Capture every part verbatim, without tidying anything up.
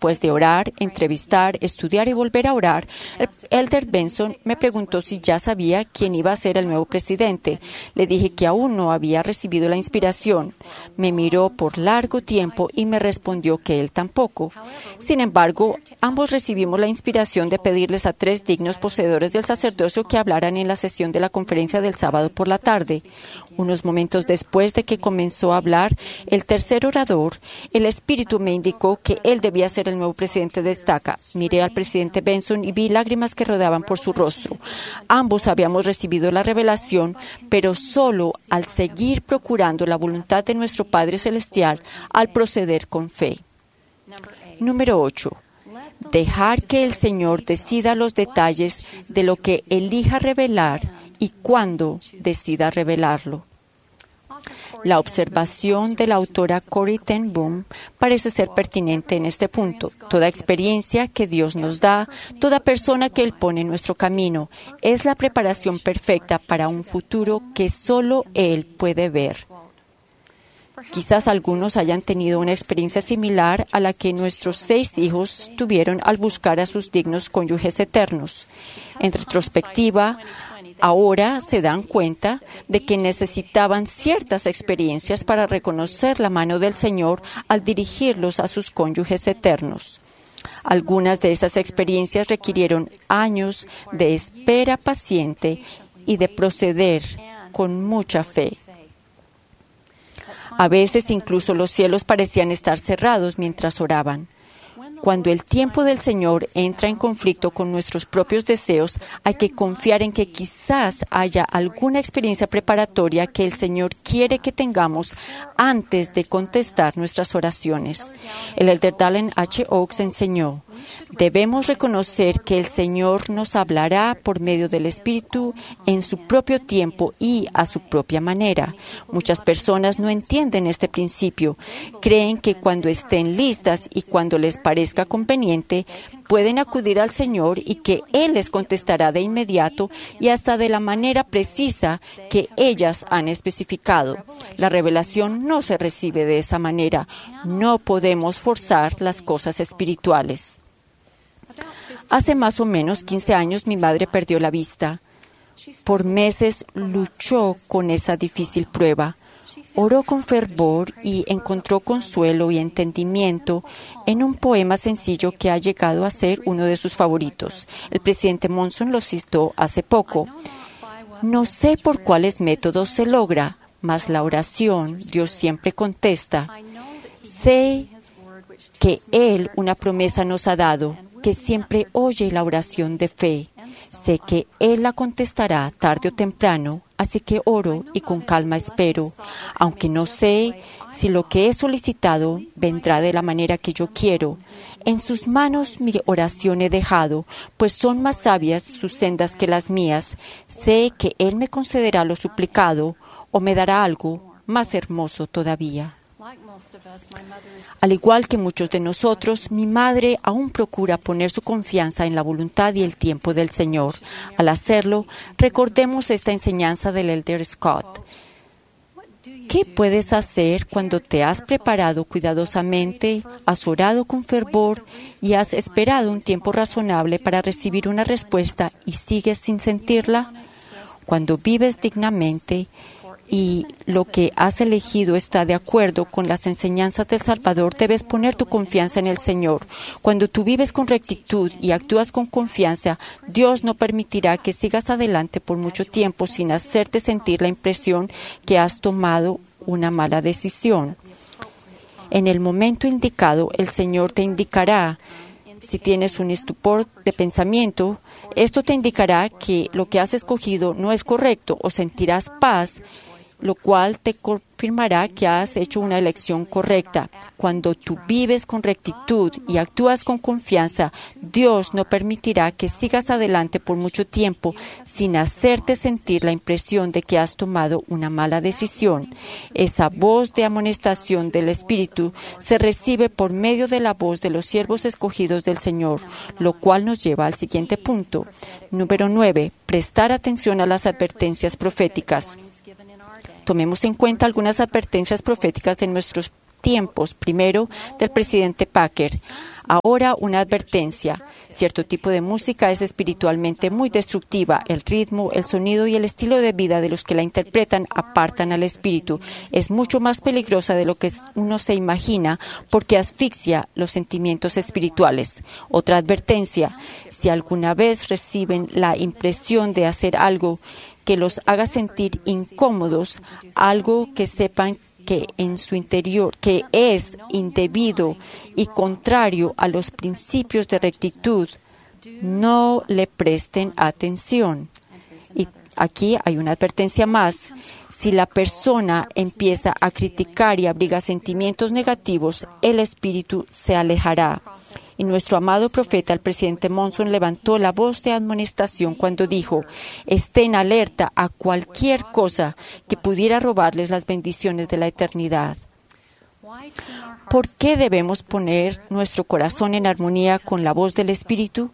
Después de orar, entrevistar, estudiar y volver a orar, el Elder Benson me preguntó si ya sabía quién iba a ser el nuevo presidente. Le dije que aún no había recibido la inspiración. Me miró por largo tiempo y me respondió que él tampoco. Sin embargo, ambos recibimos la inspiración de pedirles a tres dignos poseedores del sacerdocio que hablaran en la sesión de la conferencia del sábado por la tarde. Unos momentos después de que comenzó a hablar el tercer orador, el Espíritu me indicó que él debía ser el nuevo presidente de Estaca. Miré al presidente Benson y vi lágrimas que rodaban por su rostro. Ambos habíamos recibido la revelación, pero solo al seguir procurando la voluntad de nuestro Padre Celestial, al proceder con fe. Número ocho. Dejar que el Señor decida los detalles de lo que elija revelar y cuándo decida revelarlo. La observación de la autora Corrie ten Boom parece ser pertinente en este punto. Toda experiencia que Dios nos da, toda persona que Él pone en nuestro camino, es la preparación perfecta para un futuro que solo Él puede ver. Quizás algunos hayan tenido una experiencia similar a la que nuestros seis hijos tuvieron al buscar a sus dignos cónyuges eternos. En retrospectiva, ahora se dan cuenta de que necesitaban ciertas experiencias para reconocer la mano del Señor al dirigirlos a sus cónyuges eternos. Algunas de esas experiencias requirieron años de espera paciente y de proceder con mucha fe. A veces incluso los cielos parecían estar cerrados mientras oraban. Cuando el tiempo del Señor entra en conflicto con nuestros propios deseos, hay que confiar en que quizás haya alguna experiencia preparatoria que el Señor quiere que tengamos antes de contestar nuestras oraciones. El Elder Dallin H. Oaks enseñó: debemos reconocer que el Señor nos hablará por medio del Espíritu en su propio tiempo y a su propia manera. Muchas personas no entienden este principio. Creen que cuando estén listas y cuando les parezca conveniente, pueden acudir al Señor y que Él les contestará de inmediato y hasta de la manera precisa que ellas han especificado. La revelación no se recibe de esa manera. No podemos forzar las cosas espirituales. Hace más o menos quince años mi madre perdió la vista. Por meses luchó con esa difícil prueba. Oró con fervor y encontró consuelo y entendimiento en un poema sencillo que ha llegado a ser uno de sus favoritos. El presidente Monson lo citó hace poco. No sé por cuáles métodos se logra, mas la oración Dios siempre contesta. Sé que Él una promesa nos ha dado, que siempre oye la oración de fe. Sé que Él la contestará tarde o temprano, así que oro y con calma espero, aunque no sé si lo que he solicitado vendrá de la manera que yo quiero. En sus manos mi oración he dejado, pues son más sabias sus sendas que las mías. Sé que Él me concederá lo suplicado o me dará algo más hermoso todavía. Al igual que muchos de nosotros, mi madre aún procura poner su confianza en la voluntad y el tiempo del Señor. Al hacerlo, recordemos esta enseñanza del Elder Scott. ¿Qué puedes hacer cuando te has preparado cuidadosamente, has orado con fervor y has esperado un tiempo razonable para recibir una respuesta y sigues sin sentirla? Cuando vives dignamente y lo que has elegido está de acuerdo con las enseñanzas del Salvador, debes poner tu confianza en el Señor. Cuando tú vives con rectitud y actúas con confianza, Dios no permitirá que sigas adelante por mucho tiempo sin hacerte sentir la impresión que has tomado una mala decisión. En el momento indicado, el Señor te indicará. Si tienes un estupor de pensamiento, esto te indicará que lo que has escogido no es correcto o sentirás paz, lo cual te confirmará que has hecho una elección correcta. Cuando tú vives con rectitud y actúas con confianza, Dios no permitirá que sigas adelante por mucho tiempo sin hacerte sentir la impresión de que has tomado una mala decisión. Esa voz de amonestación del Espíritu se recibe por medio de la voz de los siervos escogidos del Señor, lo cual nos lleva al siguiente punto. Número nueve. Prestar atención a las advertencias proféticas. Tomemos en cuenta algunas advertencias proféticas de nuestros tiempos, primero del presidente Packer. Ahora una advertencia. Cierto tipo de música es espiritualmente muy destructiva. El ritmo, el sonido y el estilo de vida de los que la interpretan apartan al espíritu. Es mucho más peligrosa de lo que uno se imagina porque asfixia los sentimientos espirituales. Otra advertencia. Si alguna vez reciben la impresión de hacer algo que los haga sentir incómodos, algo que sepan que en su interior, que es indebido y contrario a los principios de rectitud, no le presten atención. Y aquí hay una advertencia más. Si la persona empieza a criticar y abriga sentimientos negativos, el espíritu se alejará. Y nuestro amado profeta, el presidente Monson, levantó la voz de amonestación cuando dijo: estén alerta a cualquier cosa que pudiera robarles las bendiciones de la eternidad. ¿Por qué debemos poner nuestro corazón en armonía con la voz del Espíritu?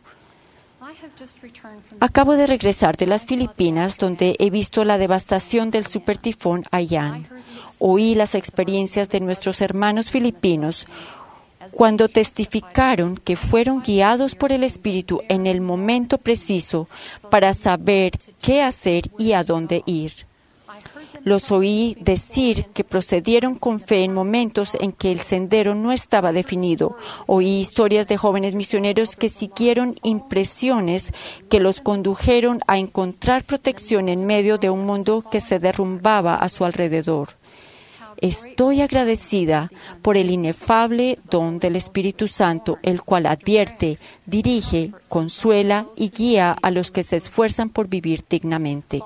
Acabo de regresar de las Filipinas, donde he visto la devastación del supertifón Haiyan. Oí las experiencias de nuestros hermanos filipinos cuando testificaron que fueron guiados por el Espíritu en el momento preciso para saber qué hacer y a dónde ir. Los oí decir que procedieron con fe en momentos en que el sendero no estaba definido. Oí historias de jóvenes misioneros que siguieron impresiones que los condujeron a encontrar protección en medio de un mundo que se derrumbaba a su alrededor. Estoy agradecida por el inefable don del Espíritu Santo, el cual advierte, dirige, consuela y guía a los que se esfuerzan por vivir dignamente.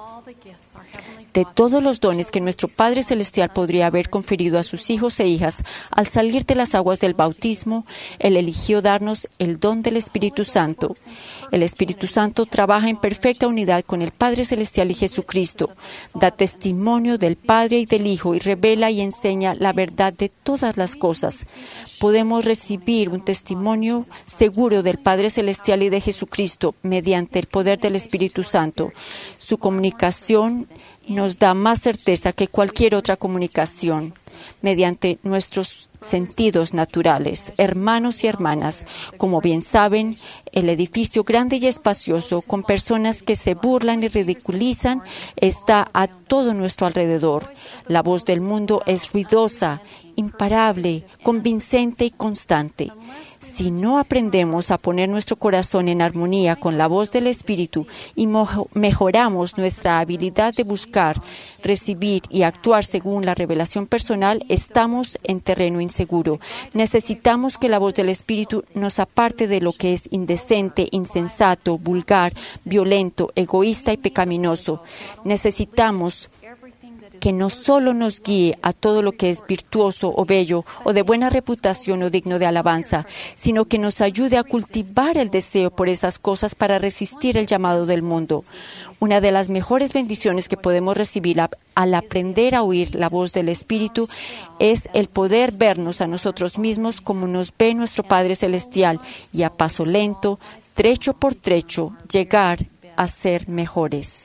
De todos los dones que nuestro Padre Celestial podría haber conferido a sus hijos e hijas al salir de las aguas del bautismo, Él eligió darnos el don del Espíritu Santo. El Espíritu Santo trabaja en perfecta unidad con el Padre Celestial y Jesucristo, da testimonio del Padre y del Hijo y revela y enseña la verdad de todas las cosas. Podemos recibir un testimonio seguro del Padre Celestial y de Jesucristo mediante el poder del Espíritu Santo. Su comunicación nos da más certeza que cualquier otra comunicación mediante nuestros sentidos naturales. Hermanos y hermanas, como bien saben, el edificio grande y espacioso, con personas que se burlan y ridiculizan, está a todo nuestro alrededor. La voz del mundo es ruidosa, imparable, convincente y constante. Si no aprendemos a poner nuestro corazón en armonía con la voz del Espíritu y mejoramos nuestra habilidad de buscar, recibir y actuar según la revelación personal, estamos en terreno inseguro. Necesitamos que la voz del Espíritu nos aparte de lo que es indecente, insensato, vulgar, violento, egoísta y pecaminoso. Necesitamos que no solo nos guíe a todo lo que es virtuoso o bello o de buena reputación o digno de alabanza, sino que nos ayude a cultivar el deseo por esas cosas para resistir el llamado del mundo. Una de las mejores bendiciones que podemos recibir a, al aprender a oír la voz del Espíritu es el poder vernos a nosotros mismos como nos ve nuestro Padre Celestial y a paso lento, trecho por trecho, llegar a ser mejores.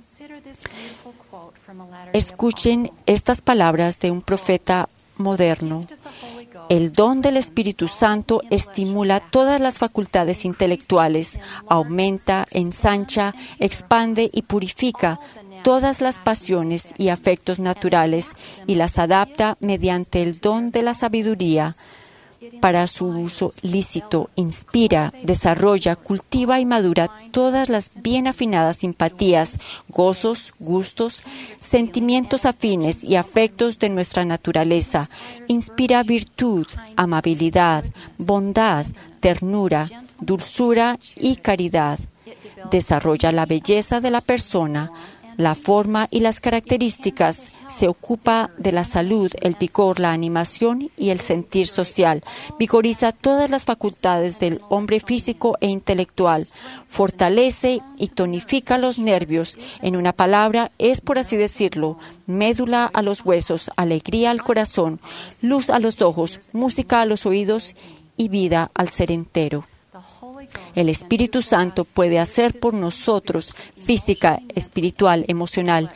Escuchen estas palabras de un profeta moderno. El don del Espíritu Santo estimula todas las facultades intelectuales, aumenta, ensancha, expande y purifica todas las pasiones y afectos naturales y las adapta mediante el don de la sabiduría para su uso lícito, inspira, desarrolla, cultiva y madura todas las bien afinadas simpatías, gozos, gustos, sentimientos afines y afectos de nuestra naturaleza. Inspira virtud, amabilidad, bondad, ternura, dulzura y caridad. Desarrolla la belleza de la persona, la forma y las características, se ocupa de la salud, el vigor, la animación y el sentir social. Vigoriza todas las facultades del hombre físico e intelectual. Fortalece y tonifica los nervios. En una palabra, es, por así decirlo, médula a los huesos, alegría al corazón, luz a los ojos, música a los oídos y vida al ser entero. El Espíritu Santo puede hacer por nosotros física, espiritual, emocional,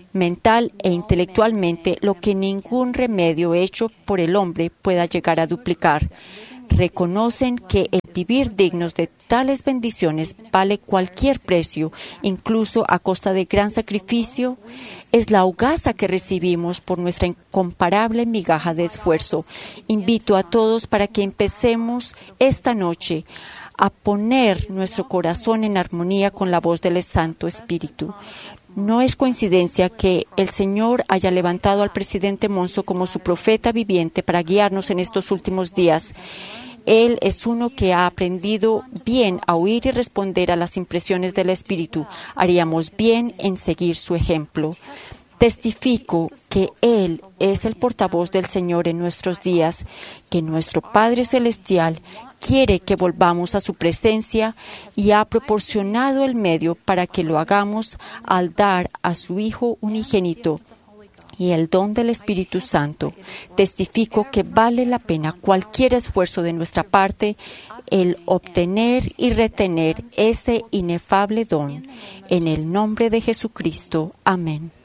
mental e intelectualmente, lo que ningún remedio hecho por el hombre pueda llegar a duplicar. Reconocen que el vivir dignos de tales bendiciones vale cualquier precio, incluso a costa de gran sacrificio. Es la hogaza que recibimos por nuestra incomparable migaja de esfuerzo. Invito a todos para que empecemos esta noche a poner nuestro corazón en armonía con la voz del Santo Espíritu. No es coincidencia que el Señor haya levantado al presidente Monzo como su profeta viviente para guiarnos en estos últimos días. Él es uno que ha aprendido bien a oír y responder a las impresiones del Espíritu. Haríamos bien en seguir su ejemplo. Testifico que Él es el portavoz del Señor en nuestros días, que nuestro Padre Celestial quiere que volvamos a su presencia y ha proporcionado el medio para que lo hagamos al dar a su Hijo unigénito y el don del Espíritu Santo. Testifico que vale la pena cualquier esfuerzo de nuestra parte el obtener y retener ese inefable don. En el nombre de Jesucristo. Amén.